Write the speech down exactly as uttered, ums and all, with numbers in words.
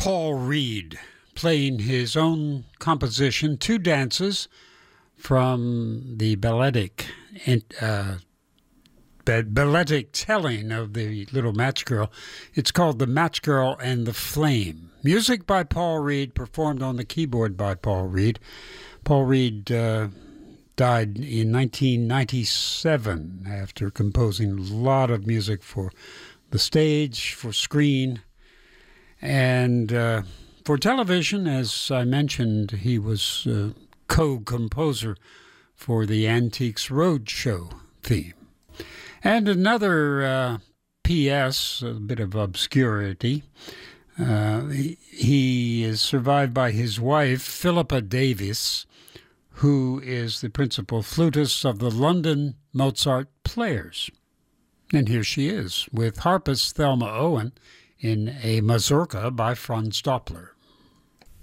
Paul Reed playing his own composition, two dances from the balletic, uh, balletic telling of the Little Match Girl. It's called The Match Girl and the Flame. Music by Paul Reed, performed on the keyboard by Paul Reed. Paul Reed uh, died in nineteen ninety-seven after composing a lot of music for the stage, for screen, and uh, for television. As I mentioned, he was uh, co-composer for the Antiques Roadshow theme. And another uh, P S, a bit of obscurity. Uh, he, he is survived by his wife, Philippa Davis, who is the principal flutist of the London Mozart Players. And here she is with harpist Thelma Owen in a mazurka by Franz Doppler.